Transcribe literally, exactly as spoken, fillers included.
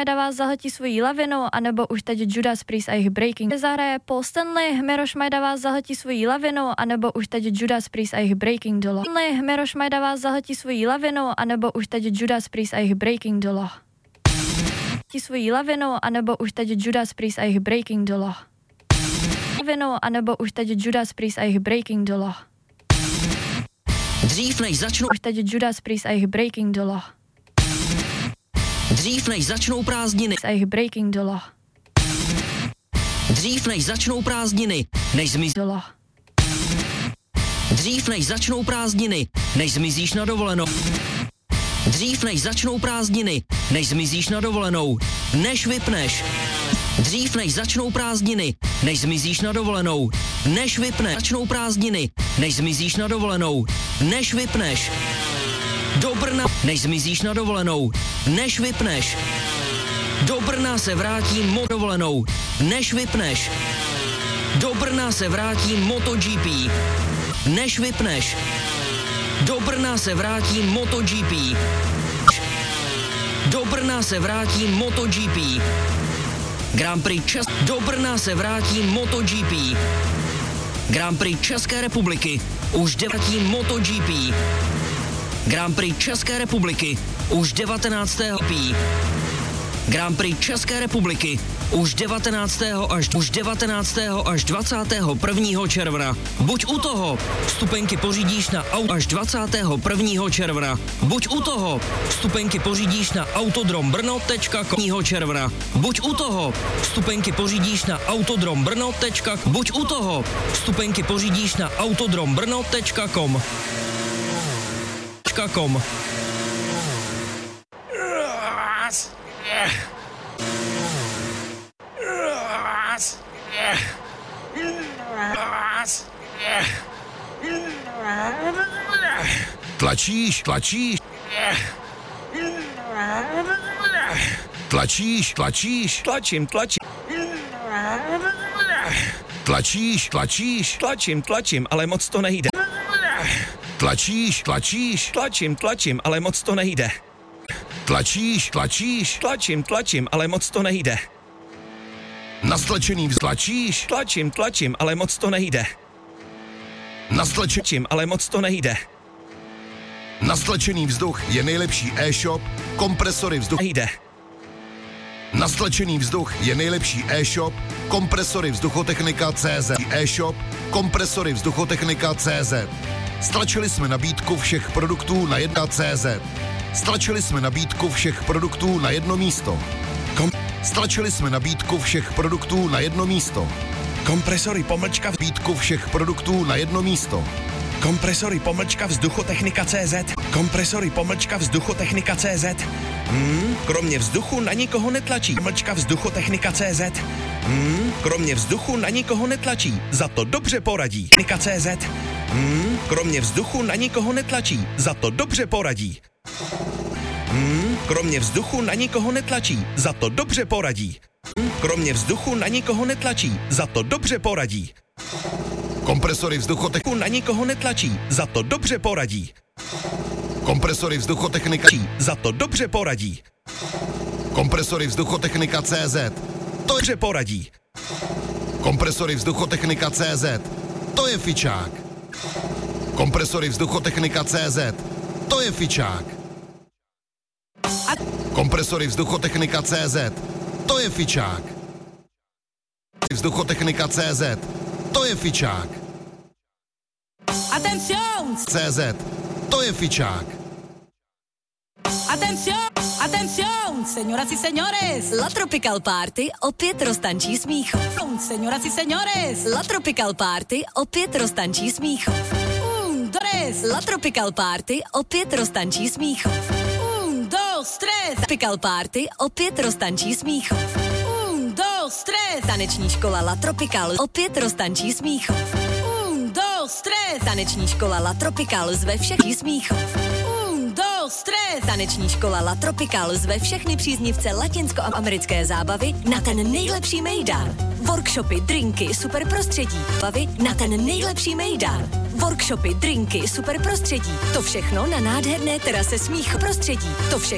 Šmajda vás zahltí svojí lavinou, anebo už teď Judas Priest a jejich Breaking. Zahraje Paul Stanley, Miro Šmajda vás zahltí svojí lavinou, anebo už teď Judas Priest a jejich Breaking Dolo. Miro Šmajda vás zahltí svojí lavinou, anebo už teď Judas Priest a jejich Breaking Dolo. Svojí lavinou, anebo už teď Judas Priest a jejich Breaking Dolo. Lavinou, anebo už teď Judas Priest a jejich Breaking Dolo. Dřív než začnou Už teď Judas Priest a jejich Breaking Dolo. Dřív než začnou prázdniny A jejich Breaking Dolo. Dřív než začnou prázdniny, než zmizí Dolo. Dřív než začnou prázdniny, než zmizíš na dovolenou. Dřív než začnou prázdniny, než zmizíš na dovolenou. Než vypneš. Dřív než začnou prázdniny, než zmizíš na dovolenou. Než vypneš. Začnou prázdniny, než zmizíš na dovolenou. Než vypneš. Do Brna, než zmizíš na dovolenou. Než vypneš. Do Brna se vrátí mo dovolenou. Než vypneš. Do Brna se vrátí MotoGP. Než vypneš. Do Brna se vrátí MotoGP. Do Brna se vrátí MotoGP. Grand Prix Čes... Do Brna se vrátí MotoGP. Grand Prix České republiky už devátý MotoGP. Grand Prix České republiky už devatenáctého Grand Prix České republiky už devatenáctého až už devatenáctého až dvacátého prvního června. Buď u toho, vstupenky pořídíš na auto až dvacátého prvního června. Buď u toho, vstupenky pořídíš na autodrombrno tečka com června. Buď u toho, vstupenky pořídíš na autodrombrno tečka com. Buď u toho, vstupenky pořídíš na autodrombrno tečka com. .com. Tlačíš, tlačíš. Tlačíš, tlačíš. Tlačím, tlačím. Tlačíš, tlačíš. Tlačím, tlačím, ale moc to nejde. Tlačíš, tlačíš. Tlačím, tlačím, ale moc to nejde. Tlačíš, tlačíš. Tlačím, tlačím, ale moc to nejde. Na stlačený vztlačíš. Tlačím, tlačím, ale moc to nejde. Na stlačený, ale moc to nejde. Na stlačený vzduch je nejlepší e-shop, kompresory vzduchu. Nejde. Na stlačený vzduch je nejlepší e-shop, kompresory vzduchotechnika tečka cé zet. E-shop, kompresory vzduchotechnika tečka cé zet. Stlačili jsme nabídku všech produktů na jedna tečka cé zet. Stlačili jsme nabídku všech produktů na jedno místo. Kom- Stlačili jsme nabídku všech produktů na jedno místo. Kompresory pomlčka Nabídku všech produktů na jedno místo. Kompresory pomlčka vzduchotechnika tečka cé zet. Kompresory pomlčka vzduchotechnika tečka cé zet. Hmm, kromě vzduchu na nikoho netlačí. Pomlčka vzduchotechnika tečka cé zet. Hmm, kromě vzduchu na nikoho netlačí. Za to dobře poradí. Technika tečka cé zet. Hmm, kromě vzduchu na nikoho netlačí. Za to dobře poradí. Hmm, kromě vzduchu na nikoho netlačí. Za to dobře poradí. Hmm, kromě vzduchu na nikoho netlačí. Za to dobře poradí. Kompresory vzduchotechnika Na nikoho netlačí. Za to dobře poradí. Kompresory vzduchotechnika Za to dobře poradí. Kompresory vzduchotechnika tečka cé zet. To dobře poradí. Kompresory vzduchotechnika tečka cé zet. To je fičák. Kompresory vzduchotechnika tečka cé zet. To je fičák. Kompresory vzduchotechnika tečka cé zet. To je fičák. Vzduchotechnika tečka cé zet. To je fičák. Atención! cé zet. To je fičák. Atención! Atención! Señoras y señores! La Tropical Party opět roztančí Smíchov. Señoras y señores! La Tropical Party opět roztančí Smíchov. Un, dos, La Tropical Party opět roztančí Smíchov. un, dos, tres. Tropical Party opět roztančí Smíchov. Un, dos, tres. Taneční škola La Tropical opět roztančí Smíchov. Un, dos, tres. Taneční škola La Tropical zve všech Smíchov. Un, dos, tres. Taneční škola La Tropical zve všechny příznivce latinskoamerické zábavy na ten nejlepší mejdán. Workshopy, drinky, super prostředí. Bavy na ten nejlepší mejdán. Workshopy, drinky, super prostředí. To všechno na nádherné terase Smíchov prostředí. To všechno